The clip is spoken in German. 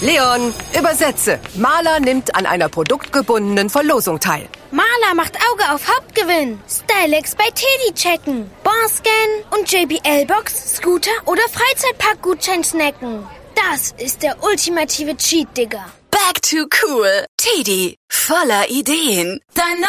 Leon, übersetze. Maler nimmt an einer produktgebundenen Verlosung teil. Maler macht Auge auf Hauptgewinn. Stylex bei Teddy checken. Bonscan und JBL-Box, Scooter oder Freizeitpark-Gutschein snacken. Das ist der ultimative Cheat, Digga. Back to cool. Teddy, voller Ideen. Dein